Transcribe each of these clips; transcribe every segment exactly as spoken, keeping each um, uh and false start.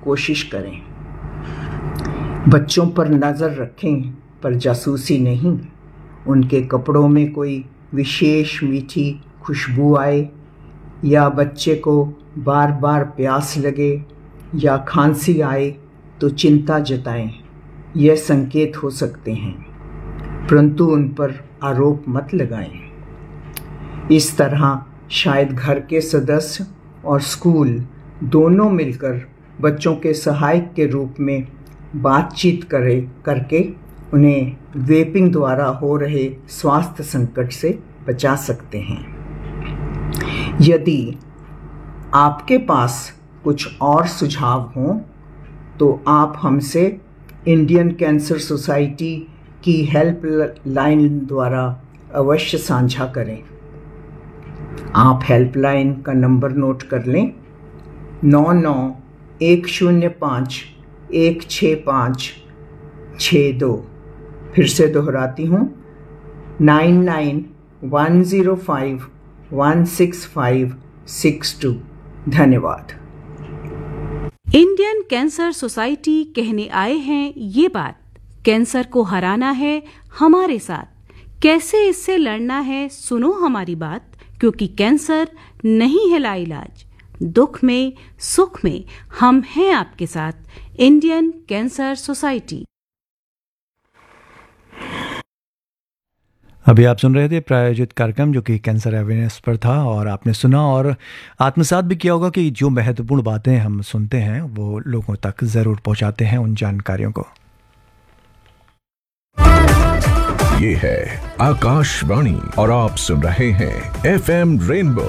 कोशिश करें। बच्चों पर नज़र रखें, पर जासूसी नहीं। उनके कपड़ों में कोई विशेष मीठी खुशबू आए, या बच्चे को बार बार प्यास लगे या खांसी आए तो चिंता जताएं। यह संकेत हो सकते हैं, परंतु उन पर आरोप मत लगाएं। इस तरह शायद घर के सदस्य और स्कूल दोनों मिलकर बच्चों के सहायक के रूप में बातचीत करें करके उन्हें वेपिंग द्वारा हो रहे स्वास्थ्य संकट से बचा सकते हैं। यदि आपके पास कुछ और सुझाव हों तो आप हमसे इंडियन कैंसर सोसाइटी की हेल्प लाइन द्वारा अवश्य साझा करें। आप हेल्पलाइन का नंबर नोट कर लें, नौ नौ एक शून्य पाँच एक छः पाँच छः दो। फिर से दोहराती हूँ, nine nine one zero five one six five six to. धन्यवाद। इंडियन कैंसर सोसाइटी कहने आए हैं ये बात, कैंसर को हराना है हमारे साथ, कैसे इससे लड़ना है सुनो हमारी बात, क्योंकि कैंसर नहीं है लाइलाज। दुख में सुख में हम हैं आपके साथ, इंडियन कैंसर सोसाइटी। अभी आप सुन रहे थे प्रायोजित कार्यक्रम जो कि कैंसर अवेयरनेस पर था, और आपने सुना और आत्मसात भी किया होगा कि जो महत्वपूर्ण बातें हम सुनते हैं वो लोगों तक ज़रूर पहुंचाते हैं उन जानकारियों को। ये है आकाशवाणी और आप सुन रहे हैं एफ एम रेनबो।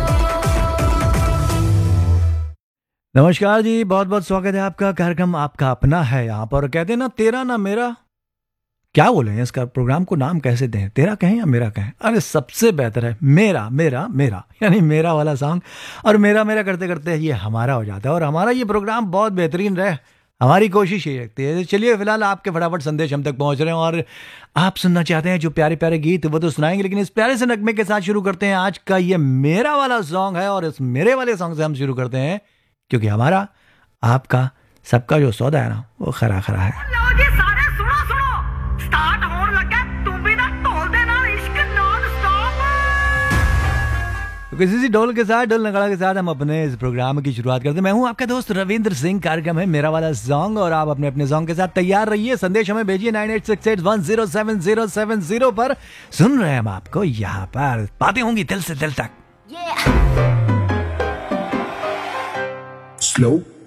नमस्कार जी, बहुत बहुत स्वागत है आपका। कार्यक्रम आपका अपना है यहाँ पर। कहते हैं ना, तेरा ना मेरा, क्या बोलें इसका प्रोग्राम को नाम कैसे दें, तेरा कहें या मेरा कहें? अरे सबसे बेहतर है मेरा मेरा मेरा, यानी मेरा वाला सॉन्ग। और मेरा मेरा करते करते ये हमारा हो जाता है, और हमारा ये प्रोग्राम बहुत बेहतरीन रहे, हमारी कोशिश यही रखती है। चलिए फिलहाल आपके फटाफट संदेश हम तक पहुंच रहे हैं, और आप सुनना चाहते हैं जो प्यारे प्यारे गीत वो तो सुनाएंगे, लेकिन इस प्यारे से नगमे के साथ शुरू करते हैं आज का ये मेरा वाला सॉन्ग है। और इस मेरे वाले सॉन्ग से हम शुरू करते हैं क्योंकि हमारा आपका सबका जो सौदा है ना वो खरा खरा है। किसी सी ढोल के साथ, ढोल नगाड़ा के साथ हम अपने इस प्रोग्राम की शुरुआत करते हैं। मैं हूं आपका दोस्त रविंद्र सिंह, कार्यक्रम है मेरा वाला सॉन्ग, और आप अपने अपने सॉन्ग के साथ तैयार रहिए। संदेश हमें भेजिए nine eight six eight one zero seven zero seven zero पर। सुन रहे हैं हम आपको यहाँ पर, बातें होंगी दिल से दिल तक। स्लो